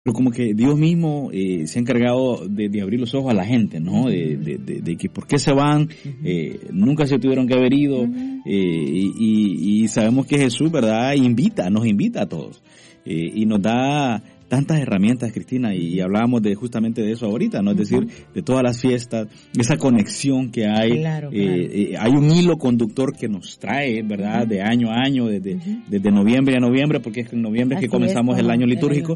Pero como que Dios mismo se ha encargado de abrir los ojos a la gente, ¿no? De que por qué se van, nunca se tuvieron que haber ido, y sabemos que Jesús, ¿verdad? Nos invita a todos, y nos da tantas herramientas, Cristina, y hablábamos justamente de eso ahorita, ¿no? Es decir, de todas las fiestas, esa conexión que hay, claro. Hay un hilo conductor que nos trae, ¿verdad? De año a año, desde noviembre a noviembre, porque es en noviembre que comenzamos el año litúrgico.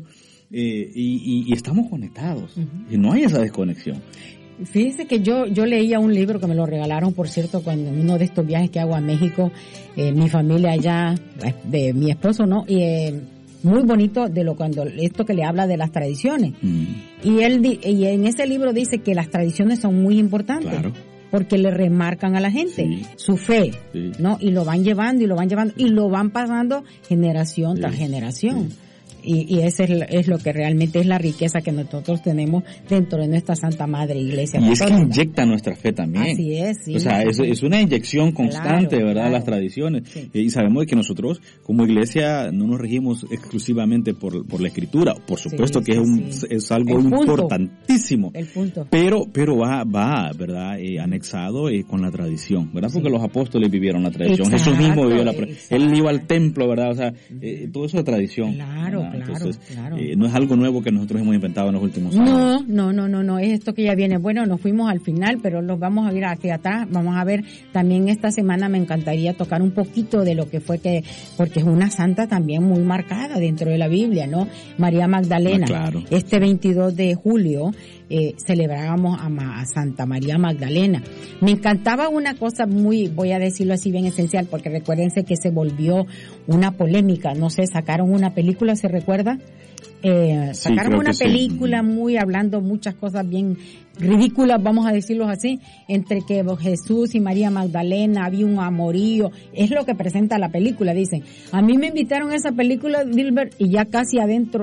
Y estamos conectados, y no hay esa desconexión. Fíjese que yo leía un libro que me lo regalaron, por cierto, cuando uno de estos viajes que hago a México, mi familia allá, de mi esposo, ¿no? Y muy bonito esto que le habla de las tradiciones. Y en ese libro dice que las tradiciones son muy importantes. Claro. Porque le remarcan a la gente su fe, ¿no? Y lo van llevando y lo van pasando generación tras generación. Y ese es lo que realmente es la riqueza que nosotros tenemos dentro de nuestra Santa Madre Iglesia Católica. Y es que inyecta nuestra fe también. Así es, sí. O sea, es una inyección constante, claro, ¿verdad? Claro. Las tradiciones. Sí. Y sabemos que nosotros, como iglesia, no nos regimos exclusivamente por la Escritura. Por supuesto que es algo importantísimo. El punto. Pero va, ¿verdad? Anexado con la tradición, ¿verdad? Porque los apóstoles vivieron la tradición. Exacto, Jesús mismo vivió la tradición. Él iba al templo, ¿verdad? O sea, todo eso es tradición. Claro, ¿verdad? Entonces, claro. No es algo nuevo que nosotros hemos inventado en los últimos años. No, es esto que ya viene. Bueno, nos fuimos al final, pero los vamos a ir hacia atrás. Vamos a ver, también esta semana me encantaría tocar un poquito de lo que fue porque es una santa también muy marcada dentro de la Biblia, ¿no? María Magdalena. Claro. Este 22 de julio celebrábamos a Santa María Magdalena. Me encantaba una cosa voy a decirlo así bien esencial, porque recuérdense que se volvió una polémica, no sé, sacaron una película, ¿se recuerda? Sacaron una película hablando muchas cosas bien ridículas, vamos a decirlo así, entre que Jesús y María Magdalena había un amorío, es lo que presenta la película, dicen. A mí me invitaron a esa película, Dilbert, y ya casi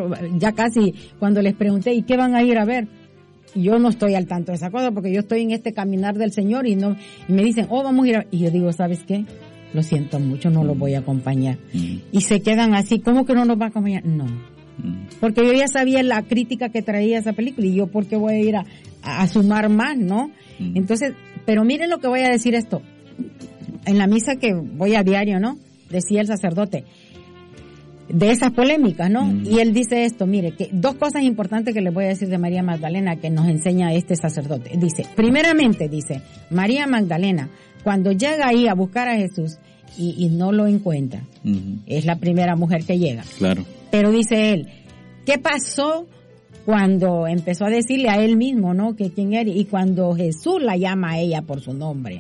cuando les pregunté, ¿y qué van a ir a ver? Yo no estoy al tanto de esa cosa, porque yo estoy en este caminar del Señor y me dicen, vamos a ir y yo digo, ¿sabes qué? Lo siento mucho, no los voy a acompañar. Y se quedan así, ¿cómo que no nos va a acompañar? No. Porque yo ya sabía la crítica que traía esa película y yo ¿por qué voy a ir a sumar más, no? Entonces, pero miren lo que voy a decir esto. En la misa que voy a diario, ¿no? Decía el sacerdote de esas polémicas, ¿no? Y él dice esto, mire, que dos cosas importantes que les voy a decir de María Magdalena que nos enseña este sacerdote. Dice, primeramente, María Magdalena, cuando llega ahí a buscar a Jesús y no lo encuentra, es la primera mujer que llega. Claro. Pero dice él, ¿qué pasó cuando empezó a decirle a él mismo, ¿no? Que quién era, y cuando Jesús la llama a ella por su nombre?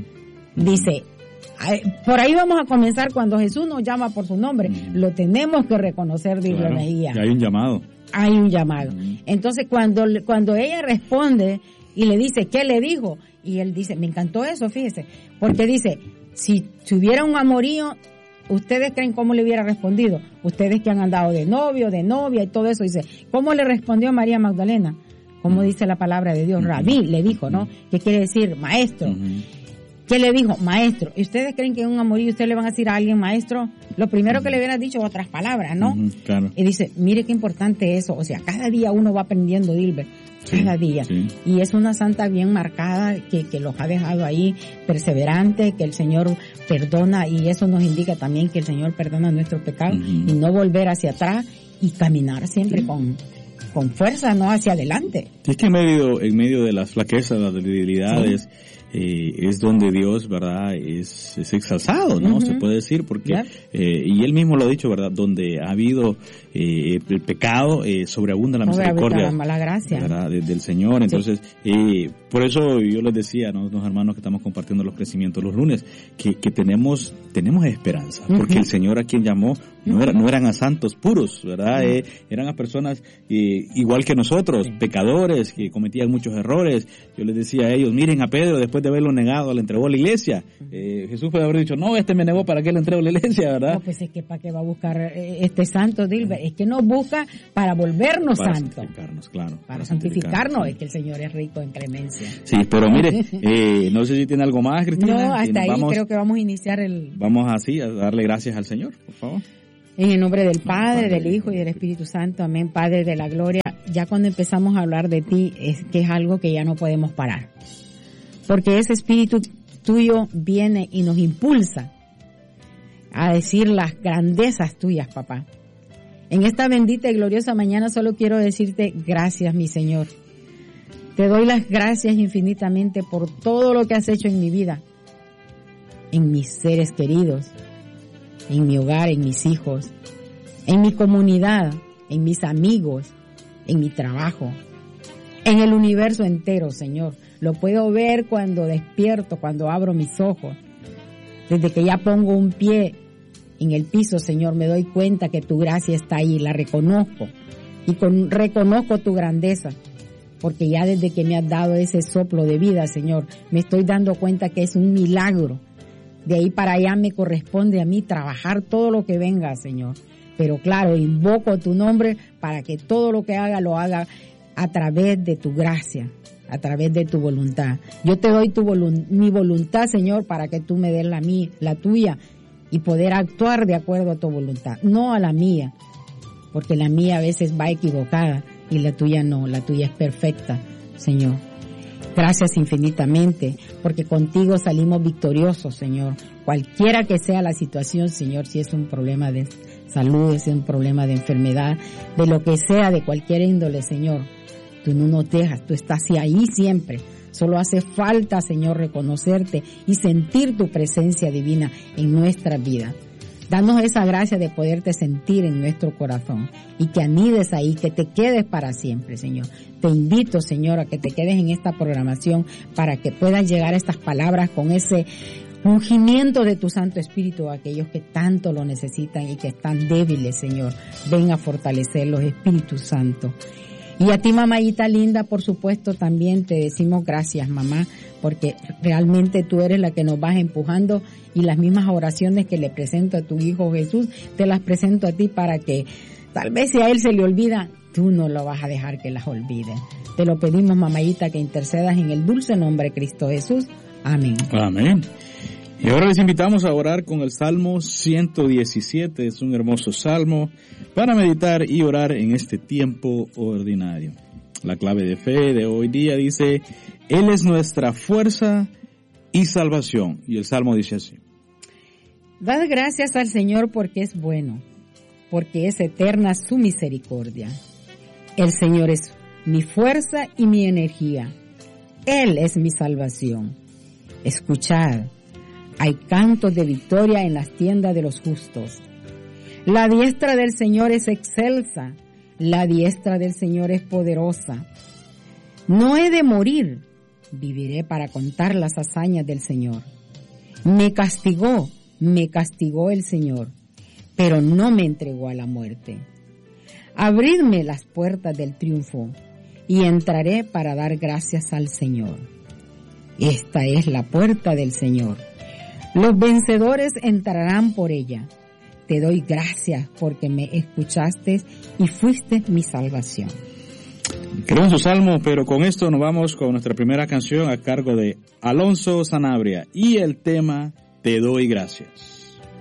Dice, por ahí vamos a comenzar, cuando Jesús nos llama por su nombre, lo tenemos que reconocer, Dilbert Mejía. Y hay un llamado. Hay un llamado. Entonces, cuando ella responde y le dice, ¿qué le dijo? Y él dice, me encantó eso, fíjese, porque dice, si hubiera un amorío, ¿ustedes creen cómo le hubiera respondido? Ustedes que han andado de novio, de novia y todo eso. Dice, ¿cómo le respondió María Magdalena? ¿Cómo dice la palabra de Dios? Rabí, le dijo, ¿no? ¿Qué quiere decir? Maestro. ¿Qué le dijo? Maestro. ¿Y ustedes creen que en un amorío ustedes le van a decir a alguien maestro? Lo primero que le hubiera dicho otras palabras, ¿no? Claro. Y dice, mire qué importante eso. O sea, cada día uno va aprendiendo, Dilbert. Cada día. Sí. Y es una santa bien marcada que los ha dejado ahí perseverante, que el Señor perdona, y eso nos indica también que el Señor perdona nuestros pecados y no volver hacia atrás y caminar siempre con fuerza, no hacia adelante. Es que en medio de las flaquezas, las debilidades, es donde Dios, ¿verdad?, es exalzado, ¿no? Se puede decir, porque, y él mismo lo ha dicho, ¿verdad?, donde ha habido el pecado, sobreabunda la misericordia, la gracia, ¿verdad?, del Señor. Entonces, por eso yo les decía, ¿no?, los hermanos que estamos compartiendo los crecimientos los lunes, que tenemos esperanza, porque el Señor a quien llamó no eran a santos puros, ¿verdad? Eran a personas igual que nosotros, pecadores, que cometían muchos errores. Yo les decía a ellos, miren a Pedro, después de haberlo negado, le entregó a la iglesia. Jesús puede haber dicho, no, me negó, ¿para qué le entrego a la iglesia, verdad? No, pues es que ¿para qué va a buscar este santo, Dilbert? Es que nos busca para volvernos santos. Para santificarnos, claro. Para santificarnos, es que el Señor es rico en clemencia. Sí, pero mire, no sé si tiene algo más, Cristina. No, hasta ahí creo que vamos a iniciar Vamos así, a darle gracias al Señor, por favor. En el nombre del Padre, del Hijo y del Espíritu Santo. Amén. Padre de la gloria. Ya cuando empezamos a hablar de ti, es que es algo que ya no podemos parar. Porque ese Espíritu tuyo viene y nos impulsa a decir las grandezas tuyas, papá. En esta bendita y gloriosa mañana solo quiero decirte gracias, mi Señor. Te doy las gracias infinitamente por todo lo que has hecho en mi vida, en mis seres queridos, en mi hogar, en mis hijos, en mi comunidad, en mis amigos, en mi trabajo, en el universo entero, Señor. Lo puedo ver cuando despierto, cuando abro mis ojos. Desde que ya pongo un pie en el piso, Señor, me doy cuenta que tu gracia está ahí, la reconozco. Y reconozco tu grandeza, porque ya desde que me has dado ese soplo de vida, Señor, me estoy dando cuenta que es un milagro. De ahí para allá me corresponde a mí trabajar todo lo que venga, Señor. Pero claro, invoco tu nombre para que todo lo que haga, lo haga a través de tu gracia, a través de tu voluntad. Yo te doy mi voluntad, Señor, para que tú me des la tuya y poder actuar de acuerdo a tu voluntad, no a la mía, porque la mía a veces va equivocada y la tuya no, la tuya es perfecta, Señor. Gracias infinitamente, porque contigo salimos victoriosos, Señor. Cualquiera que sea la situación, Señor, si es un problema de salud, si es un problema de enfermedad, de lo que sea, de cualquier índole, Señor, tú no nos dejas, tú estás ahí siempre. Solo hace falta, Señor, reconocerte y sentir tu presencia divina en nuestras vidas. Danos esa gracia de poderte sentir en nuestro corazón y que anides ahí, que te quedes para siempre, Señor. Te invito, Señor, a que te quedes en esta programación para que puedan llegar estas palabras con ese ungimiento de tu Santo Espíritu a aquellos que tanto lo necesitan y que están débiles, Señor. Ven a fortalecerlos, Espíritu Santo. Y a ti, mamayita linda, por supuesto, también te decimos gracias, mamá, porque realmente tú eres la que nos vas empujando y las mismas oraciones que le presento a tu Hijo Jesús, te las presento a ti para que tal vez si a Él se le olvida, tú no lo vas a dejar que las olvide. Te lo pedimos, mamayita, que intercedas en el dulce nombre de Cristo Jesús. Amén. Amén. Y ahora les invitamos a orar con el Salmo 117, es un hermoso salmo para meditar y orar en este tiempo ordinario. La clave de fe de hoy día dice, Él es nuestra fuerza y salvación. Y el salmo dice así. Dad gracias al Señor porque es bueno, porque es eterna su misericordia. El Señor es mi fuerza y mi energía. Él es mi salvación. Escuchad. Hay cantos de victoria en las tiendas de los justos. La diestra del Señor es excelsa, la diestra del Señor es poderosa. No he de morir, viviré para contar las hazañas del Señor. Me castigó el Señor, pero no me entregó a la muerte. Abridme las puertas del triunfo y entraré para dar gracias al Señor. Esta es la puerta del Señor. Los vencedores entrarán por ella. Te doy gracias porque me escuchaste y fuiste mi salvación. Creo en su salmo, pero con esto nos vamos con nuestra primera canción a cargo de Alonso Sanabria y el tema Te doy gracias.